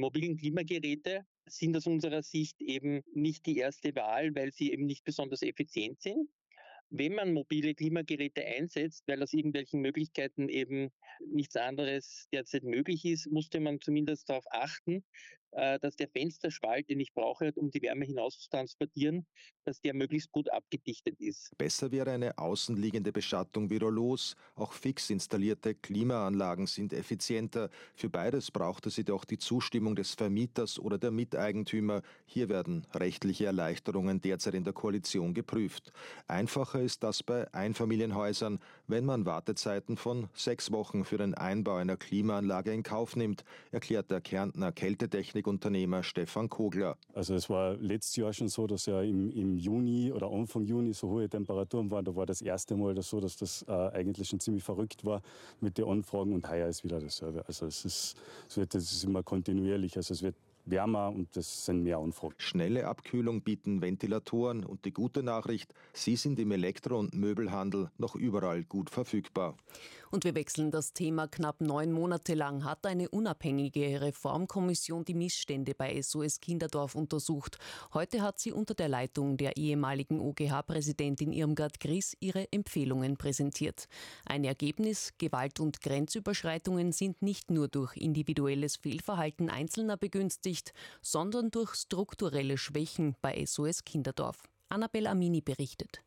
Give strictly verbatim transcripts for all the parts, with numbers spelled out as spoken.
mobilen Klimageräte sind aus unserer Sicht eben nicht die erste Wahl, weil sie eben nicht besonders effizient sind. Wenn man mobile Klimageräte einsetzt, weil aus irgendwelchen Möglichkeiten eben nichts anderes derzeit möglich ist, musste man zumindest darauf achten, dass der Fensterspalt, den ich brauche, um die Wärme hinaus zu transportieren, dass der möglichst gut abgedichtet ist. Besser wäre eine außenliegende Beschattung wie Rollos. Auch fix installierte Klimaanlagen sind effizienter. Für beides braucht es jedoch die Zustimmung des Vermieters oder der Miteigentümer. Hier werden rechtliche Erleichterungen derzeit in der Koalition geprüft. Einfacher ist das bei Einfamilienhäusern, wenn man Wartezeiten von sechs Wochen für den Einbau einer Klimaanlage in Kauf nimmt, erklärt der Kärntner Kältetechnikunternehmer Stefan Kogler. Also es war letztes Jahr schon so, dass ja im, im Juni oder Anfang Juni so hohe Temperaturen waren. Da war das erste Mal das so, dass das äh, eigentlich schon ziemlich verrückt war mit den Anfragen, und heuer ist wieder dasselbe. Also es ist, es wird, das ist immer kontinuierlich. Also es wird wärmer und das sind mehr Anfragen. Schnelle Abkühlung bieten Ventilatoren und die gute Nachricht, sie sind im Elektro- und Möbelhandel noch überall gut verfügbar. Und wir wechseln das Thema. Knapp neun Monate lang hat eine unabhängige Reformkommission die Missstände bei S O S Kinderdorf untersucht. Heute hat sie unter der Leitung der ehemaligen O G H-Präsidentin Irmgard Gries ihre Empfehlungen präsentiert. Ein Ergebnis: Gewalt- und Grenzüberschreitungen sind nicht nur durch individuelles Fehlverhalten Einzelner begünstigt, sondern durch strukturelle Schwächen bei S O S Kinderdorf. Annabel Amini berichtet.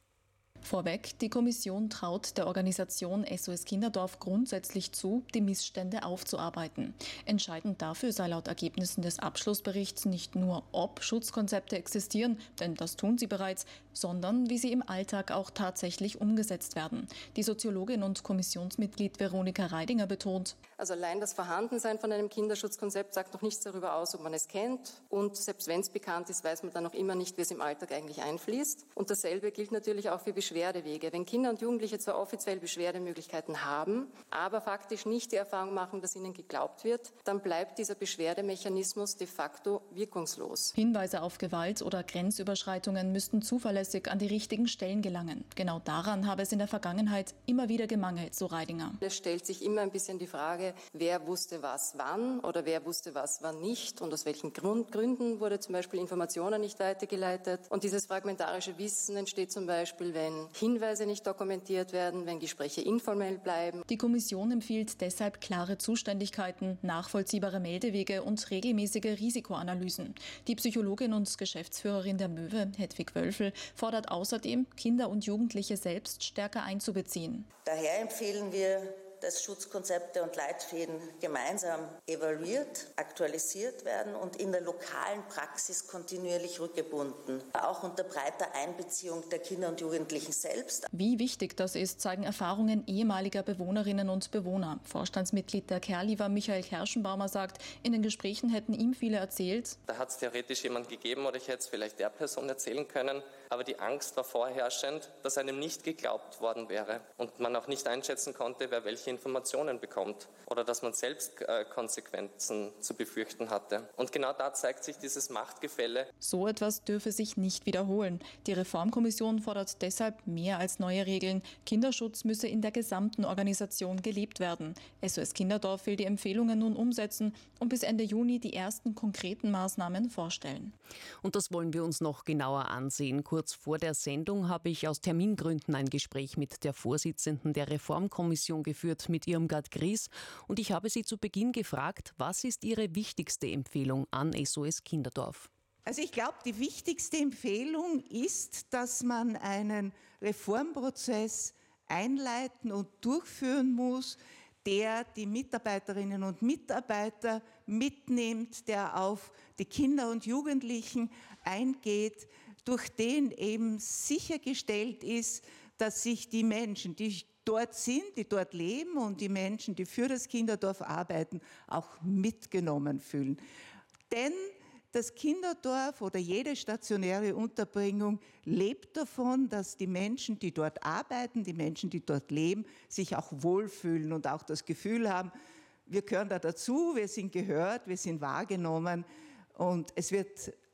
Vorweg, die Kommission traut der Organisation S O S Kinderdorf grundsätzlich zu, die Missstände aufzuarbeiten. Entscheidend dafür sei laut Ergebnissen des Abschlussberichts nicht nur, ob Schutzkonzepte existieren, denn das tun sie bereits, sondern wie sie im Alltag auch tatsächlich umgesetzt werden. Die Soziologin und Kommissionsmitglied Veronika Reidinger betont: Also allein das Vorhandensein von einem Kinderschutzkonzept sagt noch nichts darüber aus, ob man es kennt. Und selbst wenn es bekannt ist, weiß man dann noch immer nicht, wie es im Alltag eigentlich einfließt. Und dasselbe gilt natürlich auch für Beschwerdewege. Wenn Kinder und Jugendliche zwar offiziell Beschwerdemöglichkeiten haben, aber faktisch nicht die Erfahrung machen, dass ihnen geglaubt wird, dann bleibt dieser Beschwerdemechanismus de facto wirkungslos. Hinweise auf Gewalt oder Grenzüberschreitungen müssten zuverlässig an die richtigen Stellen gelangen. Genau daran habe es in der Vergangenheit immer wieder gemangelt, so Reidinger. Es stellt sich immer ein bisschen die Frage, wer wusste was wann oder wer wusste was wann nicht und aus welchen Grund, Gründen wurde zum Beispiel Informationen nicht weitergeleitet. Und dieses fragmentarische Wissen entsteht zum Beispiel, wenn Hinweise nicht dokumentiert werden, wenn Gespräche informell bleiben. Die Kommission empfiehlt deshalb klare Zuständigkeiten, nachvollziehbare Meldewege und regelmäßige Risikoanalysen. Die Psychologin und Geschäftsführerin der Möwe, Hedwig Wölfel, fordert außerdem, Kinder und Jugendliche selbst stärker einzubeziehen. Daher empfehlen wir, dass Schutzkonzepte und Leitfäden gemeinsam evaluiert, aktualisiert werden und in der lokalen Praxis kontinuierlich rückgebunden, auch unter breiter Einbeziehung der Kinder und Jugendlichen selbst. Wie wichtig das ist, zeigen Erfahrungen ehemaliger Bewohnerinnen und Bewohner. Vorstandsmitglied der Kerliva Michael Kerschenbaumer sagt, in den Gesprächen hätten ihm viele erzählt: Da hat es theoretisch jemand gegeben oder ich hätte es vielleicht der Person erzählen können, aber die Angst war vorherrschend, dass einem nicht geglaubt worden wäre und man auch nicht einschätzen konnte, wer welche Informationen bekommt oder dass man selbst äh, Konsequenzen zu befürchten hatte. Und genau da zeigt sich dieses Machtgefälle. So etwas dürfe sich nicht wiederholen. Die Reformkommission fordert deshalb mehr als neue Regeln. Kinderschutz müsse in der gesamten Organisation gelebt werden. S O S Kinderdorf will die Empfehlungen nun umsetzen und bis Ende Juni die ersten konkreten Maßnahmen vorstellen. Und das wollen wir uns noch genauer ansehen. Kurz vor der Sendung habe ich aus Termingründen ein Gespräch mit der Vorsitzenden der Reformkommission geführt, mit Irmgard Gries, und ich habe sie zu Beginn gefragt, was ist ihre wichtigste Empfehlung an S O S Kinderdorf? Also ich glaube, die wichtigste Empfehlung ist, dass man einen Reformprozess einleiten und durchführen muss, der die Mitarbeiterinnen und Mitarbeiter mitnimmt, der auf die Kinder und Jugendlichen eingeht, durch den eben sichergestellt ist, dass sich die Menschen, die dort sind, die dort leben und die Menschen, die für das Kinderdorf arbeiten, auch mitgenommen fühlen. Denn das Kinderdorf oder jede stationäre Unterbringung lebt davon, dass die Menschen, die dort arbeiten, die Menschen, die dort leben, sich auch wohlfühlen und auch das Gefühl haben, wir gehören da dazu, wir sind gehört, wir sind wahrgenommen und es wird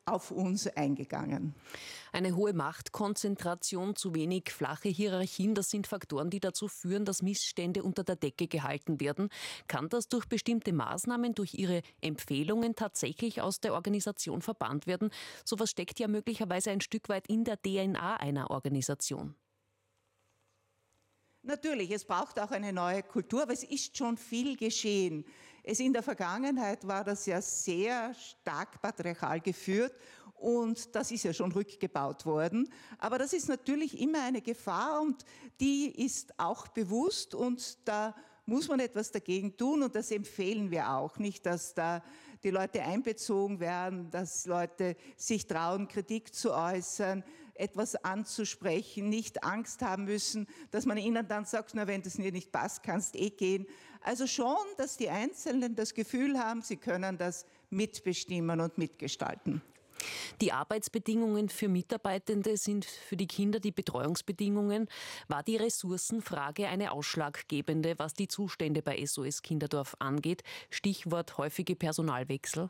auf uns eingegangen. Eine hohe Machtkonzentration, zu wenig flache Hierarchien, das sind Faktoren, die dazu führen, dass Missstände unter der Decke gehalten werden. Kann das durch bestimmte Maßnahmen, durch Ihre Empfehlungen tatsächlich aus der Organisation verbannt werden? Sowas steckt ja möglicherweise ein Stück weit in der D N A einer Organisation. Natürlich, es braucht auch eine neue Kultur, aber es ist schon viel geschehen. Es in der Vergangenheit war das ja sehr stark patriarchal geführt und das ist ja schon rückgebaut worden. Aber das ist natürlich immer eine Gefahr und die ist auch bewusst und da muss man etwas dagegen tun und das empfehlen wir auch. Nicht, dass da die Leute einbezogen werden, dass Leute sich trauen, Kritik zu äußern, etwas anzusprechen, nicht Angst haben müssen, dass man ihnen dann sagt, na, wenn das dir nicht passt, kannst eh gehen. Also schon, dass die Einzelnen das Gefühl haben, sie können das mitbestimmen und mitgestalten. Die Arbeitsbedingungen für Mitarbeitende sind für die Kinder die Betreuungsbedingungen. War die Ressourcenfrage eine ausschlaggebende, was die Zustände bei S O S Kinderdorf angeht? Stichwort häufige Personalwechsel.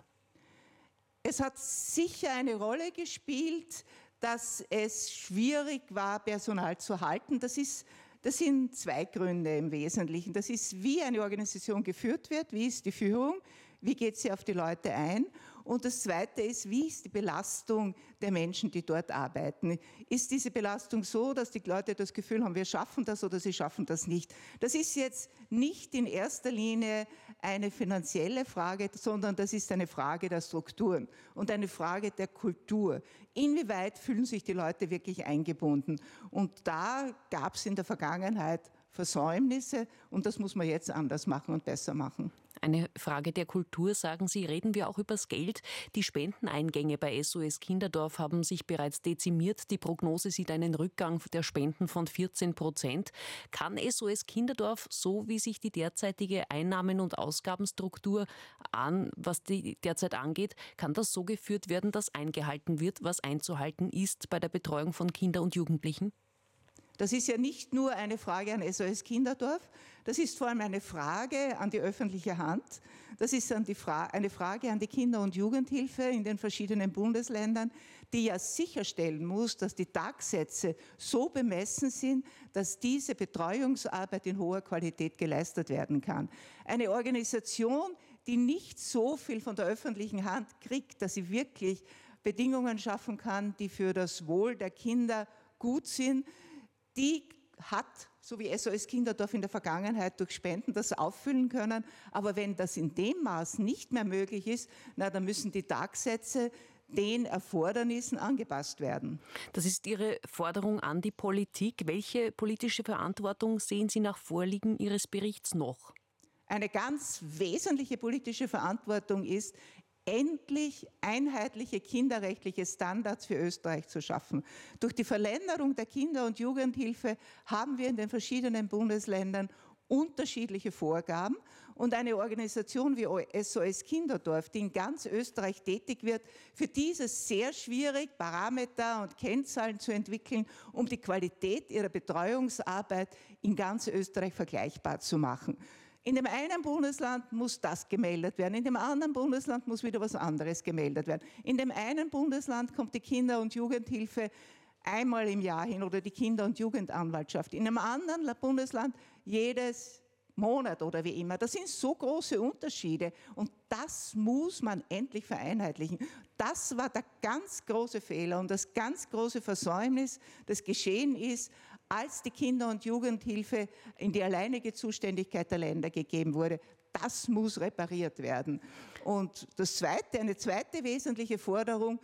Es hat sicher eine Rolle gespielt, dass es schwierig war, Personal zu halten. Das ist, das sind zwei Gründe im Wesentlichen. Das ist, wie eine Organisation geführt wird, wie ist die Führung, wie geht sie auf die Leute ein. Und das Zweite ist, wie ist die Belastung der Menschen, die dort arbeiten? Ist diese Belastung so, dass die Leute das Gefühl haben, wir schaffen das oder sie schaffen das nicht? Das ist jetzt nicht in erster Linie eine finanzielle Frage, sondern das ist eine Frage der Strukturen und eine Frage der Kultur. Inwieweit fühlen sich die Leute wirklich eingebunden? Und da gab es in der Vergangenheit Versäumnisse und das muss man jetzt anders machen und besser machen. Eine Frage der Kultur, sagen Sie. Reden wir auch übers Geld. Die Spendeneingänge bei S O S Kinderdorf haben sich bereits dezimiert. Die Prognose sieht einen Rückgang der Spenden von vierzehn Prozent. Kann S O S Kinderdorf, so wie sich die derzeitige Einnahmen- und Ausgabenstruktur an, was die derzeit angeht, kann das so geführt werden, dass eingehalten wird, was einzuhalten ist bei der Betreuung von Kindern und Jugendlichen? Das ist ja nicht nur eine Frage an S O S Kinderdorf, das ist vor allem eine Frage an die öffentliche Hand. Das ist dann die Fra- eine Frage an die Kinder- und Jugendhilfe in den verschiedenen Bundesländern, die ja sicherstellen muss, dass die Tagsätze so bemessen sind, dass diese Betreuungsarbeit in hoher Qualität geleistet werden kann. Eine Organisation, die nicht so viel von der öffentlichen Hand kriegt, dass sie wirklich Bedingungen schaffen kann, die für das Wohl der Kinder gut sind, die hat, so wie S O S Kinderdorf in der Vergangenheit, durch Spenden das auffüllen können. Aber wenn das in dem Maß nicht mehr möglich ist, na, dann müssen die Tagsätze den Erfordernissen angepasst werden. Das ist Ihre Forderung an die Politik. Welche politische Verantwortung sehen Sie nach Vorliegen Ihres Berichts noch? Eine ganz wesentliche politische Verantwortung ist, endlich einheitliche kinderrechtliche Standards für Österreich zu schaffen. Durch die Verländerung der Kinder- und Jugendhilfe haben wir in den verschiedenen Bundesländern unterschiedliche Vorgaben und eine Organisation wie S O S Kinderdorf, die in ganz Österreich tätig wird, für dieses sehr schwierig, Parameter und Kennzahlen zu entwickeln, um die Qualität ihrer Betreuungsarbeit in ganz Österreich vergleichbar zu machen. In dem einen Bundesland muss das gemeldet werden, in dem anderen Bundesland muss wieder was anderes gemeldet werden. In dem einen Bundesland kommt die Kinder- und Jugendhilfe einmal im Jahr hin oder die Kinder- und Jugendanwaltschaft. In einem anderen Bundesland jedes Monat oder wie immer. Das sind so große Unterschiede und das muss man endlich vereinheitlichen. Das war der ganz große Fehler und das ganz große Versäumnis, das geschehen ist, als die Kinder- und Jugendhilfe in die alleinige Zuständigkeit der Länder gegeben wurde. Das muss repariert werden. Und das zweite, eine zweite wesentliche Forderung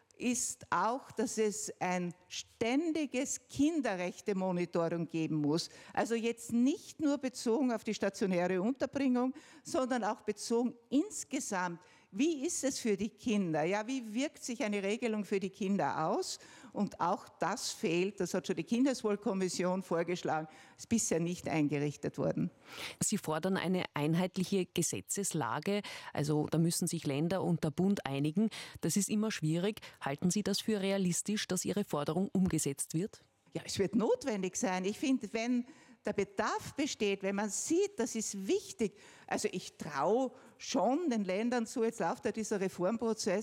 ist auch, dass es ein ständiges Kinderrechte-Monitoring geben muss. Also jetzt nicht nur bezogen auf die stationäre Unterbringung, sondern auch bezogen insgesamt. Wie ist es für die Kinder? Ja, wie wirkt sich eine Regelung für die Kinder aus? Und auch das fehlt, das hat schon die Kindeswohlkommission vorgeschlagen, ist bisher nicht eingerichtet worden. Sie fordern eine einheitliche Gesetzeslage, also da müssen sich Länder und der Bund einigen. Das ist immer schwierig. Halten Sie das für realistisch, dass Ihre Forderung umgesetzt wird? Ja, es wird notwendig sein. Ich finde, wenn der Bedarf besteht, wenn man sieht, das ist wichtig. Also ich traue schon den Ländern zu, jetzt läuft ja dieser Reformprozess,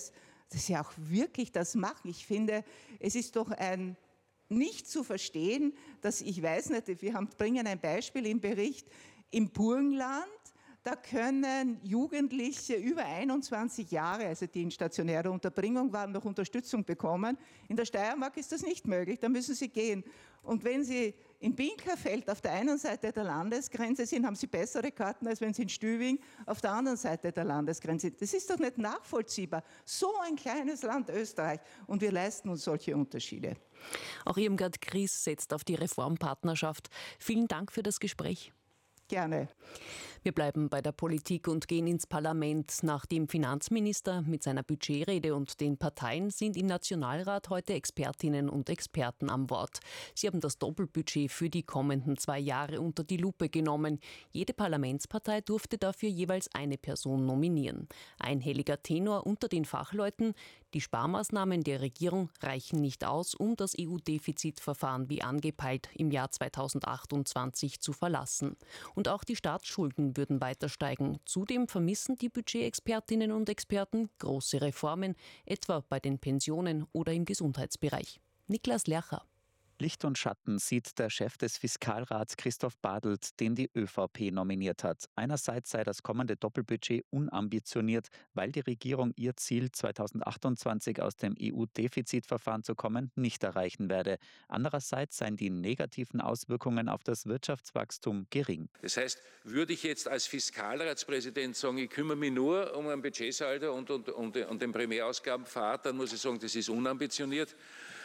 dass sie auch wirklich das machen. Ich finde, es ist doch ein nicht zu verstehen, dass ich weiß nicht, wir haben, bringen ein Beispiel im Bericht, im Burgenland, da können Jugendliche über einundzwanzig Jahre, also die in stationärer Unterbringung waren, noch Unterstützung bekommen. In der Steiermark ist das nicht möglich, da müssen sie gehen. Und wenn sie in Binkerfeld auf der einen Seite der Landesgrenze sind, haben sie bessere Karten, als wenn sie in Stübing auf der anderen Seite der Landesgrenze sind. Das ist doch nicht nachvollziehbar. So ein kleines Land Österreich und wir leisten uns solche Unterschiede. Auch Irmgard Gries setzt auf die Reformpartnerschaft. Vielen Dank für das Gespräch. Gerne. Wir bleiben bei der Politik und gehen ins Parlament. Nach dem Finanzminister mit seiner Budgetrede und den Parteien sind im Nationalrat heute Expertinnen und Experten am Wort. Sie haben das Doppelbudget für die kommenden zwei Jahre unter die Lupe genommen. Jede Parlamentspartei durfte dafür jeweils eine Person nominieren. Einhelliger Tenor unter den Fachleuten: Die Sparmaßnahmen der Regierung reichen nicht aus, um das E U-Defizitverfahren wie angepeilt im Jahr zweitausendachtundzwanzig zu verlassen. Und auch die Staatsschulden würden weiter steigen. Zudem vermissen die Budgetexpertinnen und Experten große Reformen, etwa bei den Pensionen oder im Gesundheitsbereich. Niklas Lercher. Licht und Schatten sieht der Chef des Fiskalrats Christoph Badelt, den die ÖVP nominiert hat. Einerseits sei das kommende Doppelbudget unambitioniert, weil die Regierung ihr Ziel, zweitausendachtundzwanzig aus dem E U-Defizitverfahren zu kommen, nicht erreichen werde. Andererseits seien die negativen Auswirkungen auf das Wirtschaftswachstum gering. Das heißt, würde ich jetzt als Fiskalratspräsident sagen, ich kümmere mich nur um ein Budgetsaldo und, und, und, und den Primärausgabenpfad, dann muss ich sagen, das ist unambitioniert.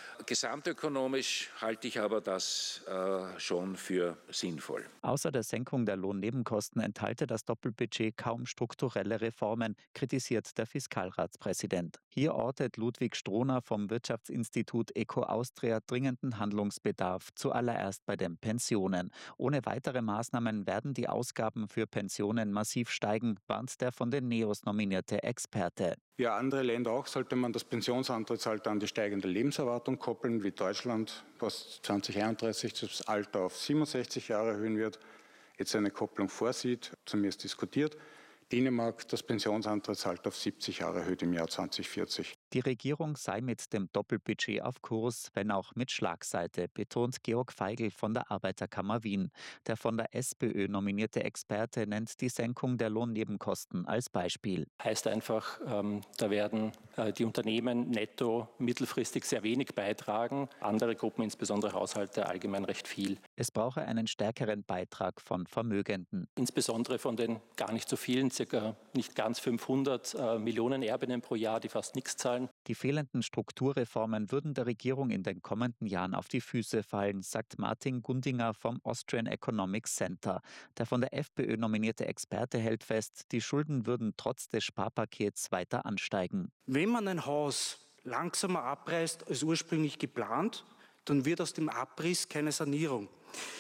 Gesamtökonomisch halte ich aber das äh, schon für sinnvoll. Außer der Senkung der Lohnnebenkosten enthalte das Doppelbudget kaum strukturelle Reformen, kritisiert der Fiskalratspräsident. Hier ortet Ludwig Strohner vom Wirtschaftsinstitut Eco Austria dringenden Handlungsbedarf, zuallererst bei den Pensionen. Ohne weitere Maßnahmen werden die Ausgaben für Pensionen massiv steigen, warnt der von den Neos nominierte Experte. Ja, andere Länder auch, sollte man das Pensionsantrittsalter an die steigende Lebenserwartung koppeln, wie Deutschland, was zweitausendeinunddreißig das Alter auf siebenundsechzig Jahre erhöhen wird, jetzt eine Kopplung vorsieht, zumindest diskutiert. Dänemark das Pensionsantrittsalter auf siebzig Jahre erhöht im Jahr zweitausendvierzig. Die Regierung sei mit dem Doppelbudget auf Kurs, wenn auch mit Schlagseite, betont Georg Feigl von der Arbeiterkammer Wien. Der von der SPÖ nominierte Experte nennt die Senkung der Lohnnebenkosten als Beispiel. Heißt einfach, ähm, da werden äh, die Unternehmen netto mittelfristig sehr wenig beitragen, andere Gruppen, insbesondere Haushalte, allgemein recht viel. Es brauche einen stärkeren Beitrag von Vermögenden. Insbesondere von den gar nicht so vielen, circa nicht ganz fünfhundert äh, Millionen Erbinnen pro Jahr, die fast nichts zahlen. Die fehlenden Strukturreformen würden der Regierung in den kommenden Jahren auf die Füße fallen, sagt Martin Gundinger vom Austrian Economic Center. Der von der FPÖ nominierte Experte hält fest, die Schulden würden trotz des Sparpakets weiter ansteigen. Wenn man ein Haus langsamer abreißt als ursprünglich geplant, dann wird aus dem Abriss keine Sanierung.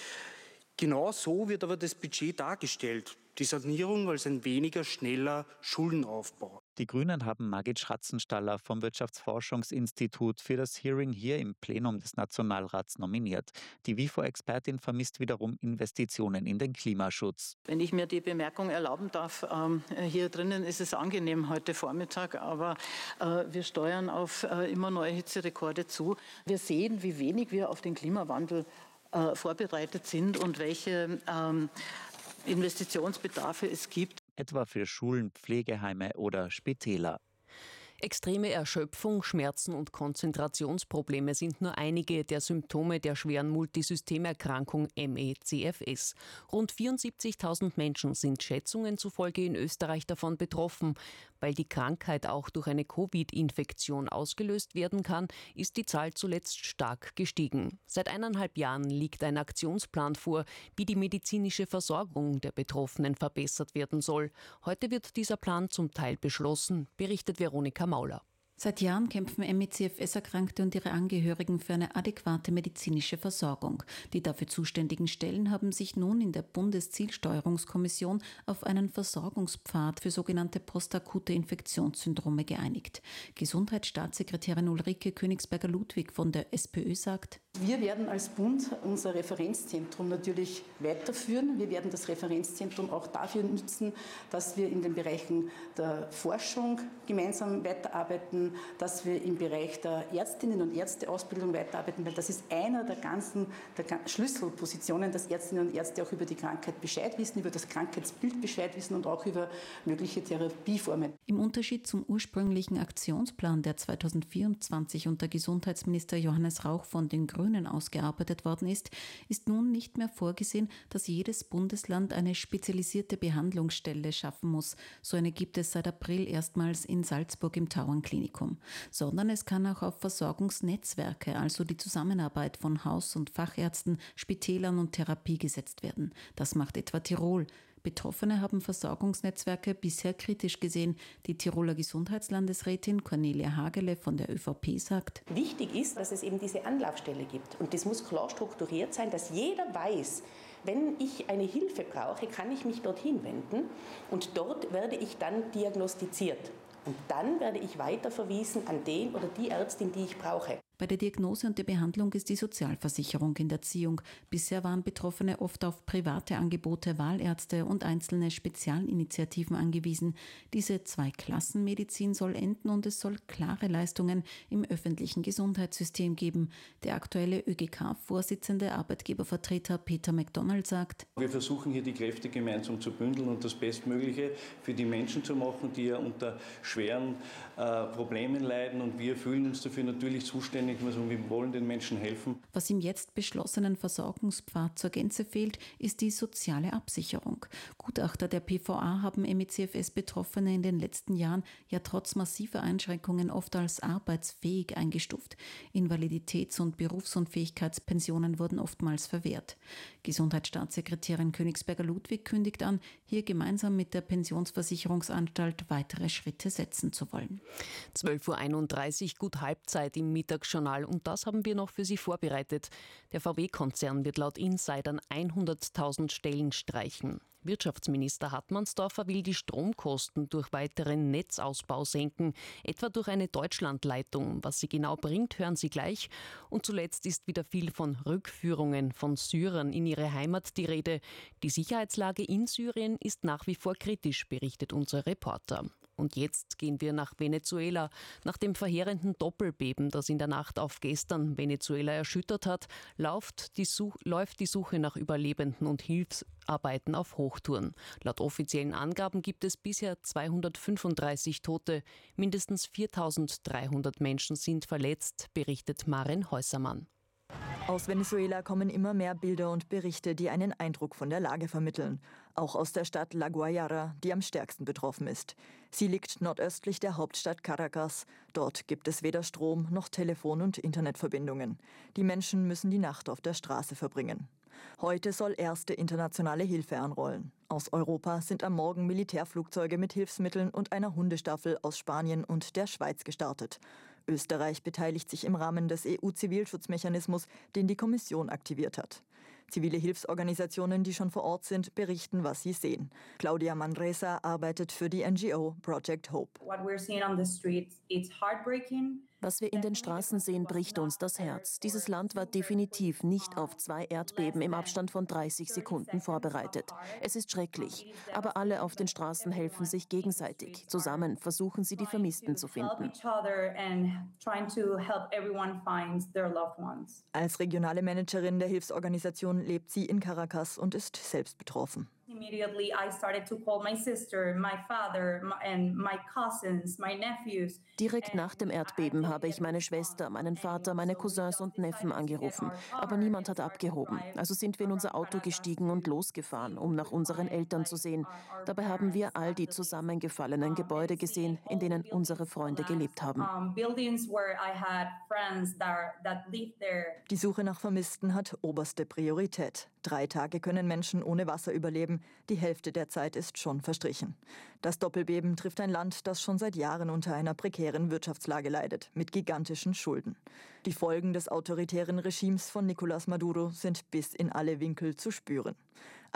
Genau so wird aber das Budget dargestellt. Die Sanierung als ein weniger schneller Schuldenaufbau. Die Grünen haben Margit Schratzenstaller vom Wirtschaftsforschungsinstitut für das Hearing hier im Plenum des Nationalrats nominiert. Die W I F O-Expertin vermisst wiederum Investitionen in den Klimaschutz. Wenn ich mir die Bemerkung erlauben darf, ähm, hier drinnen ist es angenehm heute Vormittag, aber äh, wir steuern auf äh, immer neue Hitzerekorde zu. Wir sehen, wie wenig wir auf den Klimawandel äh, vorbereitet sind und welche ähm, Investitionsbedarfe es gibt. Etwa für Schulen, Pflegeheime oder Spitäler. Extreme Erschöpfung, Schmerzen und Konzentrationsprobleme sind nur einige der Symptome der schweren Multisystemerkrankung M E C F S. Rund vierundsiebzigtausend Menschen sind Schätzungen zufolge in Österreich davon betroffen. Weil die Krankheit auch durch eine Covid-Infektion ausgelöst werden kann, ist die Zahl zuletzt stark gestiegen. Seit eineinhalb Jahren liegt ein Aktionsplan vor, wie die medizinische Versorgung der Betroffenen verbessert werden soll. Heute wird dieser Plan zum Teil beschlossen, berichtet Veronika Mauler. Seit Jahren kämpfen M E C F S-Erkrankte und ihre Angehörigen für eine adäquate medizinische Versorgung. Die dafür zuständigen Stellen haben sich nun in der Bundeszielsteuerungskommission auf einen Versorgungspfad für sogenannte postakute Infektionssyndrome geeinigt. Gesundheitsstaatssekretärin Ulrike Königsberger-Ludwig von der SPÖ sagt: Wir werden als Bund unser Referenzzentrum natürlich weiterführen. Wir werden das Referenzzentrum auch dafür nutzen, dass wir in den Bereichen der Forschung gemeinsam weiterarbeiten, weiterarbeiten, dass wir im Bereich der Ärztinnen und Ärzteausbildung weiterarbeiten, weil das ist einer der ganzen der Schlüsselpositionen, dass Ärztinnen und Ärzte auch über die Krankheit Bescheid wissen, über das Krankheitsbild Bescheid wissen und auch über mögliche Therapieformen. Im Unterschied zum ursprünglichen Aktionsplan, der zweitausendvierundzwanzig unter Gesundheitsminister Johannes Rauch von den Grünen ausgearbeitet worden ist, ist nun nicht mehr vorgesehen, dass jedes Bundesland eine spezialisierte Behandlungsstelle schaffen muss. So eine gibt es seit April erstmals in Salzburg im Tauernklinikum. Sondern es kann auch auf Versorgungsnetzwerke, also die Zusammenarbeit von Haus- und Fachärzten, Spitälern und Therapie gesetzt werden. Das macht etwa Tirol. Betroffene haben Versorgungsnetzwerke bisher kritisch gesehen. Die Tiroler Gesundheitslandesrätin Cornelia Hagele von der ÖVP sagt: Wichtig ist, dass es eben diese Anlaufstelle gibt. Und das muss klar strukturiert sein, dass jeder weiß, wenn ich eine Hilfe brauche, kann ich mich dorthin wenden und dort werde ich dann diagnostiziert. Und dann werde ich weiterverwiesen an den oder die Ärztin, die ich brauche. Bei der Diagnose und der Behandlung ist die Sozialversicherung in der Ziehung. Bisher waren Betroffene oft auf private Angebote, Wahlärzte und einzelne Spezialinitiativen angewiesen. Diese Zweiklassenmedizin soll enden und es soll klare Leistungen im öffentlichen Gesundheitssystem geben. Der aktuelle Ö G K-Vorsitzende Arbeitgebervertreter Peter McDonald sagt: Wir versuchen hier die Kräfte gemeinsam zu bündeln und das Bestmögliche für die Menschen zu machen, die ja unter schweren äh, Problemen leiden, und wir fühlen uns dafür natürlich zuständig. Wir wollen den Menschen helfen. Was im jetzt beschlossenen Versorgungspfad zur Gänze fehlt, ist die soziale Absicherung. Gutachter der P V A haben M E C F S-Betroffene in den letzten Jahren ja trotz massiver Einschränkungen oft als arbeitsfähig eingestuft. Invaliditäts- und Berufsunfähigkeitspensionen wurden oftmals verwehrt. Gesundheitsstaatssekretärin Königsberger Ludwig kündigt an, hier gemeinsam mit der Pensionsversicherungsanstalt weitere Schritte setzen zu wollen. zwölf Uhr einunddreißig, gut Halbzeit im Mittagsjournal, und das haben wir noch für Sie vorbereitet. Der V W-Konzern wird laut Insidern hunderttausend Stellen streichen. Wirtschaftsminister Hartmannsdorfer will die Stromkosten durch weiteren Netzausbau senken, etwa durch eine Deutschlandleitung. Was sie genau bringt, hören Sie gleich. Und zuletzt ist wieder viel von Rückführungen von Syrern in ihre Heimat die Rede. Die Sicherheitslage in Syrien ist nach wie vor kritisch, berichtet unser Reporter. Und jetzt gehen wir nach Venezuela. Nach dem verheerenden Doppelbeben, das in der Nacht auf gestern Venezuela erschüttert hat, läuft die, Such- läuft die Suche nach Überlebenden und Hilfsarbeiten auf Hochtouren. Laut offiziellen Angaben gibt es bisher zweihundertfünfunddreißig Tote. Mindestens viertausenddreihundert Menschen sind verletzt, berichtet Maren Häusermann. Aus Venezuela kommen immer mehr Bilder und Berichte, die einen Eindruck von der Lage vermitteln. Auch aus der Stadt La Guayara, die am stärksten betroffen ist. Sie liegt nordöstlich der Hauptstadt Caracas. Dort gibt es weder Strom noch Telefon- und Internetverbindungen. Die Menschen müssen die Nacht auf der Straße verbringen. Heute soll erste internationale Hilfe anrollen. Aus Europa sind am Morgen Militärflugzeuge mit Hilfsmitteln und einer Hundestaffel aus Spanien und der Schweiz gestartet. Österreich beteiligt sich im Rahmen des E U-Zivilschutzmechanismus, den die Kommission aktiviert hat. Zivile Hilfsorganisationen, die schon vor Ort sind, berichten, was sie sehen. Claudia Manresa arbeitet für die N G O Project Hope. What we're seeing on the streets, it's heartbreaking. Was wir in den Straßen sehen, bricht uns das Herz. Dieses Land war definitiv nicht auf zwei Erdbeben im Abstand von dreißig Sekunden vorbereitet. Es ist schrecklich. Aber alle auf den Straßen helfen sich gegenseitig. Zusammen versuchen sie, die Vermissten zu finden. Als regionale Managerin der Hilfsorganisation lebt sie in Caracas und ist selbst betroffen. Immediately I started to call my sister, my father and my cousins, my nephews. Direkt nach dem Erdbeben habe ich meine Schwester, meinen Vater, meine Cousins und Neffen angerufen. Aber niemand hat abgehoben. Also sind wir in unser Auto gestiegen und losgefahren, um nach unseren Eltern zu sehen. Dabei haben wir all die zusammengefallenen Gebäude gesehen, in denen unsere Freunde gelebt haben. Die Suche nach Vermissten hat oberste Priorität. Drei Tage können Menschen ohne Wasser überleben. Die Hälfte der Zeit ist schon verstrichen. Das Doppelbeben trifft ein Land, das schon seit Jahren unter einer prekären Wirtschaftslage leidet, mit gigantischen Schulden. Die Folgen des autoritären Regimes von Nicolás Maduro sind bis in alle Winkel zu spüren.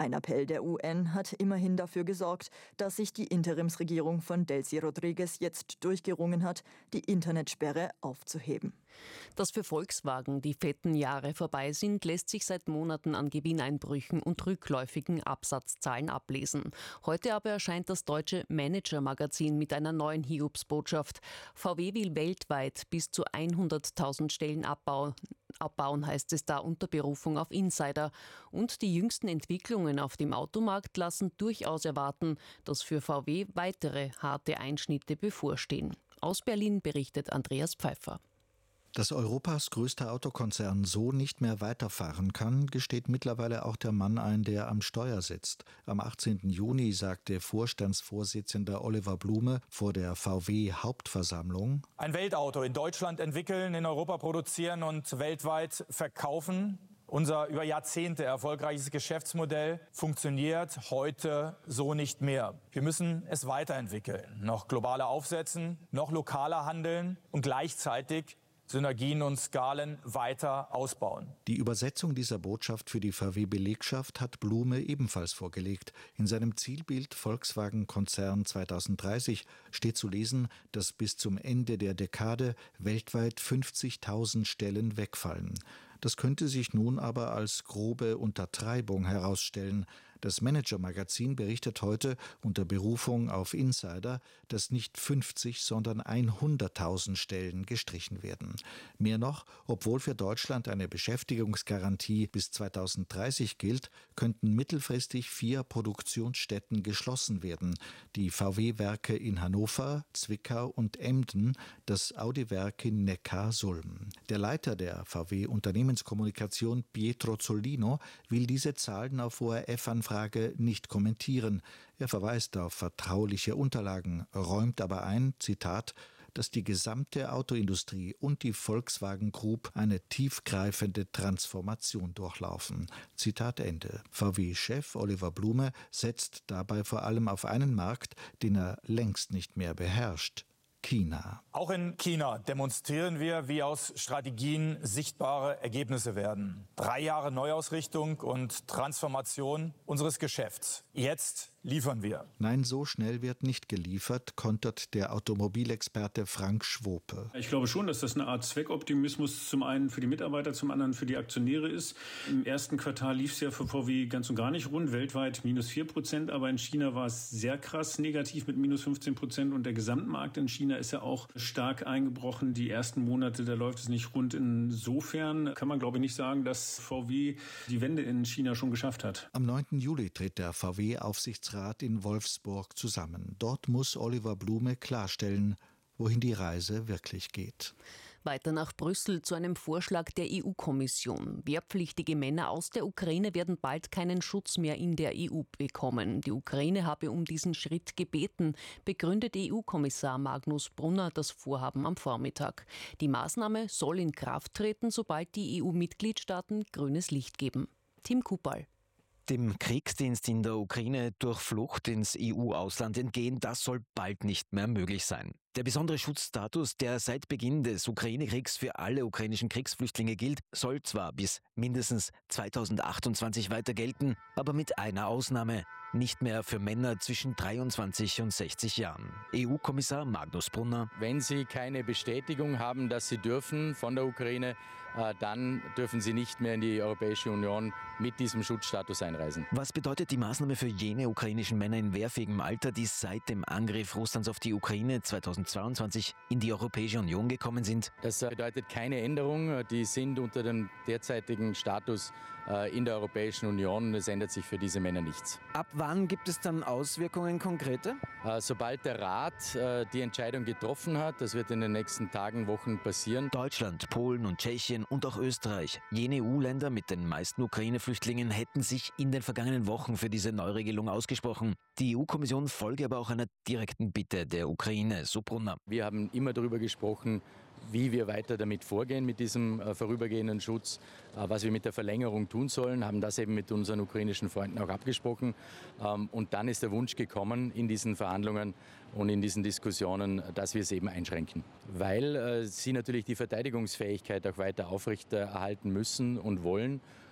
Ein Appell der U N hat immerhin dafür gesorgt, dass sich die Interimsregierung von Delcy Rodriguez jetzt durchgerungen hat, die Internetsperre aufzuheben. Dass für Volkswagen die fetten Jahre vorbei sind, lässt sich seit Monaten an Gewinneinbrüchen und rückläufigen Absatzzahlen ablesen. Heute aber erscheint das deutsche Manager-Magazin mit einer neuen Hiobsbotschaft. V W will weltweit bis zu hunderttausend Stellen abbauen. Abbauen heißt es da unter Berufung auf Insider. Und die jüngsten Entwicklungen auf dem Automarkt lassen durchaus erwarten, dass für V W weitere harte Einschnitte bevorstehen. Aus Berlin berichtet Andreas Pfeiffer. Dass Europas größter Autokonzern so nicht mehr weiterfahren kann, gesteht mittlerweile auch der Mann ein, der am Steuer sitzt. Am achtzehnten Juni sagte Vorstandsvorsitzender Oliver Blume vor der V W-Hauptversammlung: Ein Weltauto in Deutschland entwickeln, in Europa produzieren und weltweit verkaufen. Unser über Jahrzehnte erfolgreiches Geschäftsmodell funktioniert heute so nicht mehr. Wir müssen es weiterentwickeln, noch globaler aufsetzen, noch lokaler handeln und gleichzeitig Synergien und Skalen weiter ausbauen. Die Übersetzung dieser Botschaft für die V W-Belegschaft hat Blume ebenfalls vorgelegt. In seinem Zielbild Volkswagen-Konzern zweitausenddreißig steht zu lesen, dass bis zum Ende der Dekade weltweit fünfzigtausend Stellen wegfallen. Das könnte sich nun aber als grobe Untertreibung herausstellen. Das Manager-Magazin berichtet heute unter Berufung auf Insider, dass nicht fünfzig, sondern hunderttausend Stellen gestrichen werden. Mehr noch, obwohl für Deutschland eine Beschäftigungsgarantie bis zweitausenddreißig gilt, könnten mittelfristig vier Produktionsstätten geschlossen werden. Die V W-Werke in Hannover, Zwickau und Emden, das Audi-Werk in Neckar-Sulm. Der Leiter der V W-Unternehmenskommunikation, Pietro Zollino, will diese Zahlen auf O R F-Anfrage nicht kommentieren. Er verweist auf vertrauliche Unterlagen, räumt aber ein, Zitat, dass die gesamte Autoindustrie und die Volkswagen Group eine tiefgreifende Transformation durchlaufen. Zitat Ende. V W-Chef Oliver Blume setzt dabei vor allem auf einen Markt, den er längst nicht mehr beherrscht: China. Auch in China demonstrieren wir, wie aus Strategien sichtbare Ergebnisse werden. Drei Jahre Neuausrichtung und Transformation unseres Geschäfts. Jetzt liefern wir. Nein, so schnell wird nicht geliefert, kontert der Automobilexperte Frank Schwope. Ich glaube schon, dass das eine Art Zweckoptimismus zum einen für die Mitarbeiter, zum anderen für die Aktionäre ist. Im ersten Quartal lief es ja für V W ganz und gar nicht rund, weltweit minus vier Prozent, aber in China war es sehr krass negativ mit minus fünfzehn Prozent und der Gesamtmarkt in China ist ja auch stark eingebrochen. Die ersten Monate, da läuft es nicht rund. Insofern kann man, glaube ich, nicht sagen, dass V W die Wende in China schon geschafft hat. Am neunten Juli tritt der V W-Aufsichtsrat in Wolfsburg zusammen. Dort muss Oliver Blume klarstellen, wohin die Reise wirklich geht. Weiter nach Brüssel zu einem Vorschlag der E U-Kommission. Wehrpflichtige Männer aus der Ukraine werden bald keinen Schutz mehr in der E U bekommen. Die Ukraine habe um diesen Schritt gebeten, begründet E U-Kommissar Magnus Brunner das Vorhaben am Vormittag. Die Maßnahme soll in Kraft treten, sobald die E U-Mitgliedstaaten grünes Licht geben. Tim Kupal. Dem Kriegsdienst in der Ukraine durch Flucht ins E U-Ausland entgehen, das soll bald nicht mehr möglich sein. Der besondere Schutzstatus, der seit Beginn des Ukraine-Kriegs für alle ukrainischen Kriegsflüchtlinge gilt, soll zwar bis mindestens zweitausendachtundzwanzig weiter gelten, aber mit einer Ausnahme: nicht mehr für Männer zwischen dreiundzwanzig und sechzig Jahren. E U-Kommissar Magnus Brunner: Wenn Sie keine Bestätigung haben, dass Sie dürfen von der Ukraine, dann dürfen Sie nicht mehr in die Europäische Union mit diesem Schutzstatus einreisen. Was bedeutet die Maßnahme für jene ukrainischen Männer in wehrfähigem Alter, die seit dem Angriff Russlands auf die Ukraine zweitausendzweiundzwanzig in die Europäische Union gekommen sind? Das bedeutet keine Änderung. Die sind unter dem derzeitigen Status in der Europäischen Union. Es ändert sich für diese Männer nichts. Ab wann gibt es dann Auswirkungen konkrete? Sobald der Rat die Entscheidung getroffen hat, das wird in den nächsten Tagen, Wochen passieren. Deutschland, Polen und Tschechien und auch Österreich, jene E U-Länder mit den meisten Ukraine-Flüchtlingen, hätten sich in den vergangenen Wochen für diese Neuregelung ausgesprochen. Die E U-Kommission folge aber auch einer direkten Bitte der Ukraine, so Brunner. Wir haben immer darüber gesprochen, wie wir weiter damit vorgehen, mit diesem äh, vorübergehenden Schutz, äh, was wir mit der Verlängerung tun sollen, haben das eben mit unseren ukrainischen Freunden auch abgesprochen. Ähm, und dann ist der Wunsch gekommen in diesen Verhandlungen und in diesen Diskussionen, dass wir es eben einschränken. Weil äh, sie natürlich die Verteidigungsfähigkeit auch weiter aufrechterhalten müssen und wollen.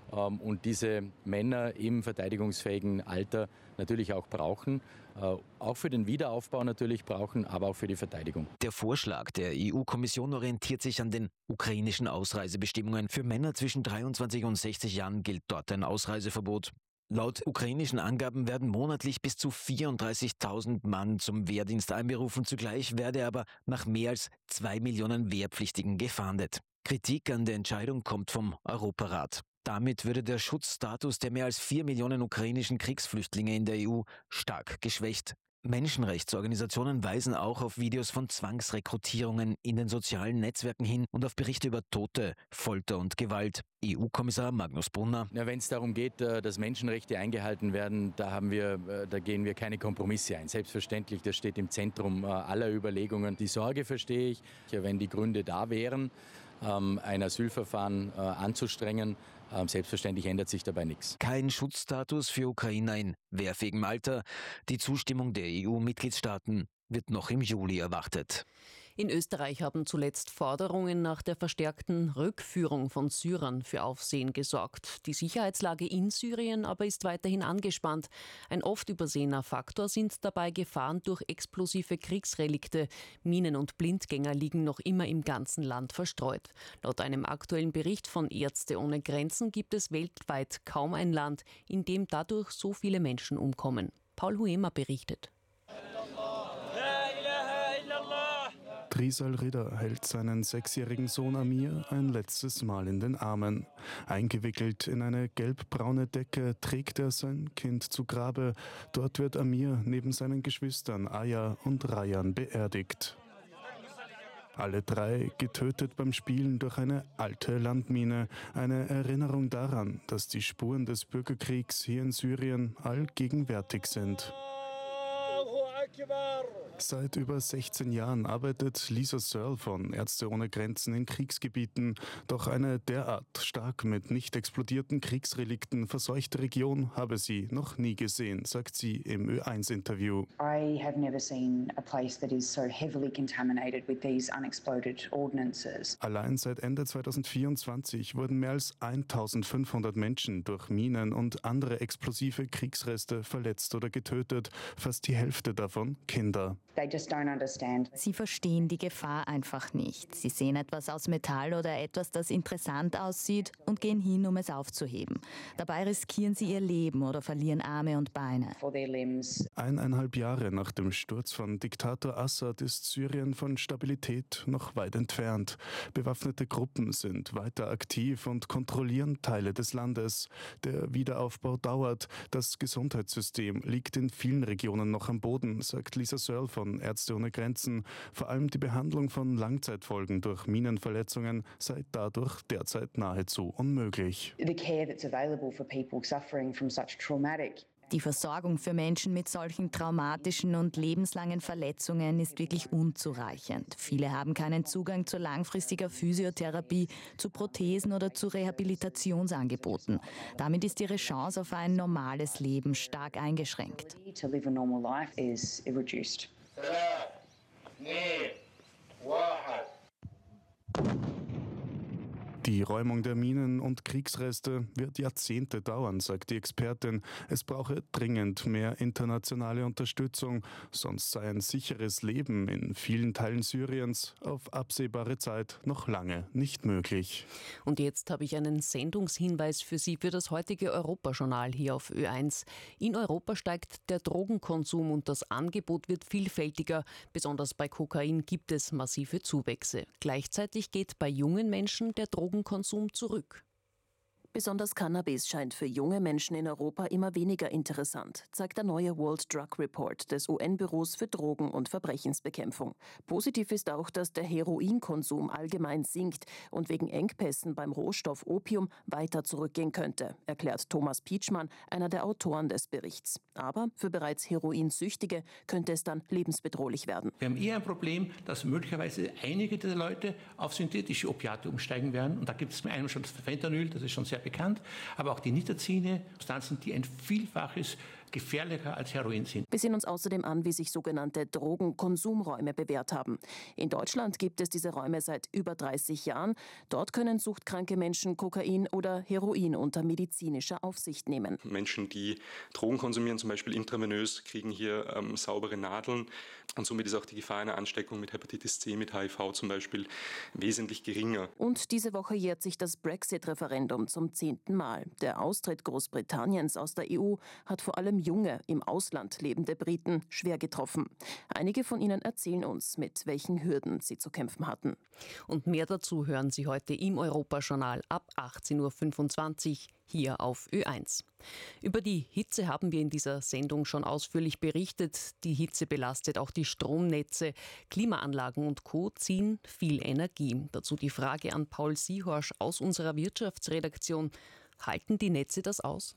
und diese Männer im verteidigungsfähigen Alter natürlich auch brauchen, auch für den Wiederaufbau natürlich brauchen, aber auch für die Verteidigung. Der Vorschlag der E U-Kommission orientiert sich an den ukrainischen Ausreisebestimmungen. Für Männer zwischen dreiundzwanzig und sechzig Jahren gilt dort ein Ausreiseverbot. Laut ukrainischen Angaben werden monatlich bis zu vierunddreißigtausend Mann zum Wehrdienst einberufen. Zugleich werde aber nach mehr als zwei Millionen Wehrpflichtigen gefahndet. Kritik an der Entscheidung kommt vom Europarat. Damit würde der Schutzstatus der mehr als vier Millionen ukrainischen Kriegsflüchtlinge in der E U stark geschwächt. Menschenrechtsorganisationen weisen auch auf Videos von Zwangsrekrutierungen in den sozialen Netzwerken hin und auf Berichte über Tote, Folter und Gewalt. E U-Kommissar Magnus Brunner. Ja, wenn es darum geht, dass Menschenrechte eingehalten werden, da, haben wir, da gehen wir keine Kompromisse ein. Selbstverständlich, das steht im Zentrum aller Überlegungen. Die Sorge verstehe ich, wenn die Gründe da wären, ein Asylverfahren anzustrengen. Selbstverständlich ändert sich dabei nichts. Kein Schutzstatus für Ukrainer in wehrfähigem Alter. Die Zustimmung der E U-Mitgliedstaaten wird noch im Juli erwartet. In Österreich haben zuletzt Forderungen nach der verstärkten Rückführung von Syrern für Aufsehen gesorgt. Die Sicherheitslage in Syrien aber ist weiterhin angespannt. Ein oft übersehener Faktor sind dabei Gefahren durch explosive Kriegsrelikte. Minen und Blindgänger liegen noch immer im ganzen Land verstreut. Laut einem aktuellen Bericht von Ärzte ohne Grenzen gibt es weltweit kaum ein Land, in dem dadurch so viele Menschen umkommen. Paul Huema berichtet. Trisal Ridder hält seinen sechsjährigen Sohn Amir ein letztes Mal in den Armen. Eingewickelt in eine gelbbraune Decke trägt er sein Kind zu Grabe. Dort wird Amir neben seinen Geschwistern Aya und Rayan beerdigt. Alle drei getötet beim Spielen durch eine alte Landmine. Eine Erinnerung daran, dass die Spuren des Bürgerkriegs hier in Syrien allgegenwärtig sind. Seit über sechzehn Jahren arbeitet Lisa Searle von Ärzte ohne Grenzen in Kriegsgebieten. Doch eine derart stark mit nicht explodierten Kriegsrelikten verseuchte Region habe sie noch nie gesehen, sagt sie im Ö eins Interview. I have never seen a place that is so heavily contaminated with these unexploded ordnances. Allein seit Ende zweitausendvierundzwanzig wurden mehr als eintausendfünfhundert Menschen durch Minen und andere explosive Kriegsreste verletzt oder getötet. Fast die Hälfte davon Kinder. Sie verstehen die Gefahr einfach nicht. Sie sehen etwas aus Metall oder etwas, das interessant aussieht und gehen hin, um es aufzuheben. Dabei riskieren sie ihr Leben oder verlieren Arme und Beine. Eineinhalb Jahre nach dem Sturz von Diktator Assad ist Syrien von Stabilität noch weit entfernt. Bewaffnete Gruppen sind weiter aktiv und kontrollieren Teile des Landes. Der Wiederaufbau dauert. Das Gesundheitssystem liegt in vielen Regionen noch am Boden, sagt Lisa Searle von Ärzte ohne Grenzen. Vor allem die Behandlung von Langzeitfolgen durch Minenverletzungen sei dadurch derzeit nahezu unmöglich. Die Versorgung für Menschen mit solchen traumatischen und lebenslangen Verletzungen ist wirklich unzureichend. Viele haben keinen Zugang zu langfristiger Physiotherapie, zu Prothesen oder zu Rehabilitationsangeboten. Damit ist ihre Chance auf ein normales Leben stark eingeschränkt. Die Räumung der Minen und Kriegsreste wird Jahrzehnte dauern, sagt die Expertin. Es brauche dringend mehr internationale Unterstützung, sonst sei ein sicheres Leben in vielen Teilen Syriens auf absehbare Zeit noch lange nicht möglich. Und jetzt habe ich einen Sendungshinweis für Sie für das heutige Europajournal hier auf Ö eins. In Europa steigt der Drogenkonsum und das Angebot wird vielfältiger. Besonders bei Kokain gibt es massive Zuwächse. Gleichzeitig geht bei jungen Menschen der Drogenkonsum zurück. Besonders Cannabis scheint für junge Menschen in Europa immer weniger interessant, zeigt der neue World Drug Report des U N-Büros für Drogen- und Verbrechensbekämpfung. Positiv ist auch, dass der Heroinkonsum allgemein sinkt und wegen Engpässen beim Rohstoff Opium weiter zurückgehen könnte, erklärt Thomas Pietschmann, einer der Autoren des Berichts. Aber für bereits Heroinsüchtige könnte es dann lebensbedrohlich werden. Wir haben eher ein Problem, dass möglicherweise einige der Leute auf synthetische Opiate umsteigen werden. Und da gibt es einmal schon das Fentanyl, das ist schon sehr bekannt, aber auch die Nitazine, Substanzen, die ein Vielfaches gefährlicher als Heroin sind. Wir sehen uns außerdem an, wie sich sogenannte Drogenkonsumräume bewährt haben. In Deutschland gibt es diese Räume seit über dreißig Jahren. Dort können suchtkranke Menschen Kokain oder Heroin unter medizinischer Aufsicht nehmen. Menschen, die Drogen konsumieren, zum Beispiel intravenös, kriegen hier ähm, saubere Nadeln. Und somit ist auch die Gefahr einer Ansteckung mit Hepatitis C, mit H I V zum Beispiel, wesentlich geringer. Und diese Woche jährt sich das Brexit-Referendum zum zehnten Mal. Der Austritt Großbritanniens aus der E U hat vor allem junge, im Ausland lebende Briten schwer getroffen. Einige von ihnen erzählen uns, mit welchen Hürden sie zu kämpfen hatten. Und mehr dazu hören Sie heute im Europajournal ab achtzehn Uhr fünfundzwanzig hier auf Ö eins. Über die Hitze haben wir in dieser Sendung schon ausführlich berichtet. Die Hitze belastet auch die Stromnetze. Klimaanlagen und Co. ziehen viel Energie. Dazu die Frage an Paul Siehorsch aus unserer Wirtschaftsredaktion. Halten die Netze das aus?